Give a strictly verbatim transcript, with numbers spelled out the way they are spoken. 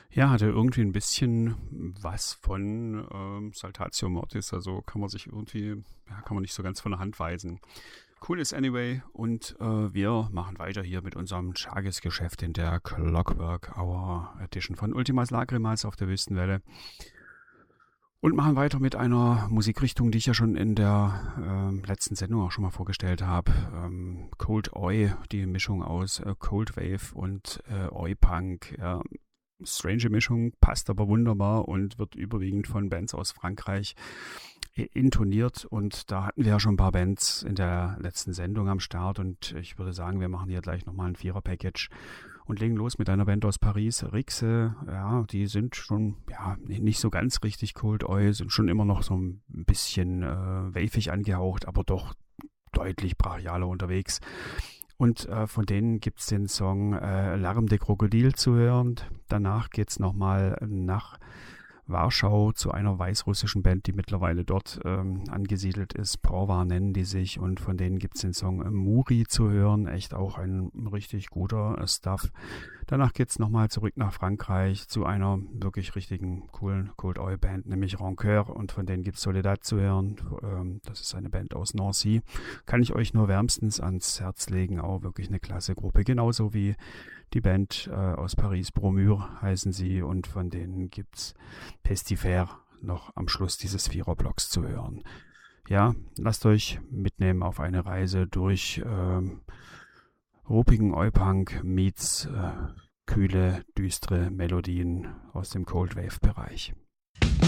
Ja, hatte irgendwie ein bisschen was von ähm, Saltatio Mortis, also kann man sich irgendwie, ja, kann man nicht so ganz von der Hand weisen. Cool ist anyway und äh, wir machen weiter hier mit unserem Tagesgeschäft in der Clockwork Hour Edition von Ultimas Lagrimas auf der Wüstenwelle und machen weiter mit einer Musikrichtung, die ich ja schon in der ähm, letzten Sendung auch schon mal vorgestellt habe. Ähm, Cold Oi, die Mischung aus äh, Cold Wave und äh, Oi Punk. Ja, strange Mischung, passt aber wunderbar und wird überwiegend von Bands aus Frankreich intoniert. Und da hatten wir ja schon ein paar Bands in der letzten Sendung am Start. Und ich würde sagen, wir machen hier gleich nochmal ein Vierer-Package und legen los mit einer Band aus Paris, Rixe. Ja, die sind schon ja nicht so ganz richtig Cold Oi, sind schon immer noch so ein bisschen äh, wavig angehaucht, aber doch deutlich brachialer unterwegs. Und äh, von denen gibt es den Song äh, Larme de Krokodil zu hören. Danach geht es nochmal nach Warschau zu einer weißrussischen Band, die mittlerweile dort ähm, angesiedelt ist. Porvar nennen die sich und von denen gibt es den Song Muri zu hören. Echt auch ein richtig guter äh, Stuff. Danach geht es nochmal zurück nach Frankreich zu einer wirklich richtigen, coolen Cold Oi Band, nämlich Rancœur, und von denen gibt es Soledad zu hören. Ähm, das ist eine Band aus Nancy. Kann ich euch nur wärmstens ans Herz legen. Auch wirklich eine klasse Gruppe. Genauso wie die Band äh, aus Paris, Bromure heißen sie, und von denen gibt's Pestifer noch am Schluss dieses Viererblocks zu hören. Ja, lasst euch mitnehmen auf eine Reise durch ähm, ruppigen Oi-Punk meets äh, kühle, düstere Melodien aus dem Cold Wave Bereich.